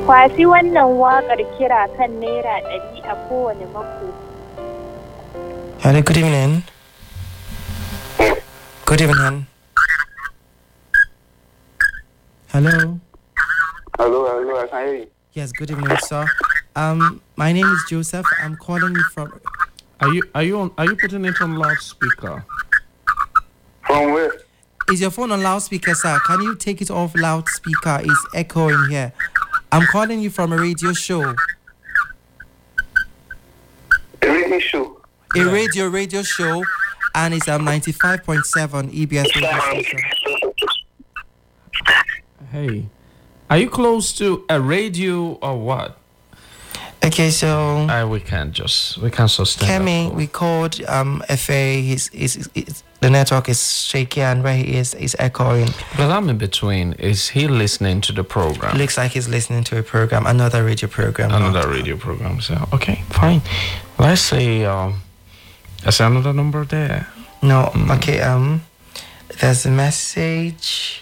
kwashi wannan waƙar kira kan naira 100 a kowane mako. Hello, good evening. Good evening. Hello. Hello, I can hear you. Yes, good evening, sir. My name is Joseph. I'm calling you from. Are you putting it on loudspeaker? From where? Is your phone on loudspeaker, sir? Can you take it off loudspeaker? It's echoing here. I'm calling you from a radio show. A radio show? A radio show, and it's 95.7 EBS radio station. Hey, are you close to a radio or what? Okay, so We can't sustain. Kemi, we called FA. The network is shaky, and where he is echoing. But I'm in between. Is he listening to the program? Looks like he's listening to a program, another radio program. Radio program. So okay, fine. Let's say is there another number there? No. Okay. There's a message.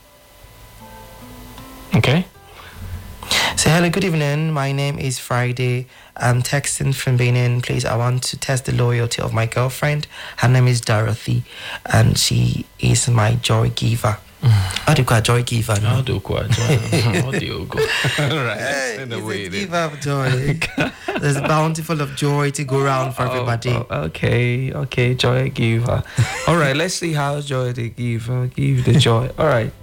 Okay. So hello, good evening. My name is Friday. I'm texting from Benin. Please, I want to test the loyalty of my girlfriend. Her name is Dorothy, and she is my joy giver. How do you call joy giver? No? How do you call joy? How do you go? Right. It's a giver of joy. There's a bountiful of joy to go around for everybody. Okay, joy giver. All right, let's see how joy the giver give the joy. All right.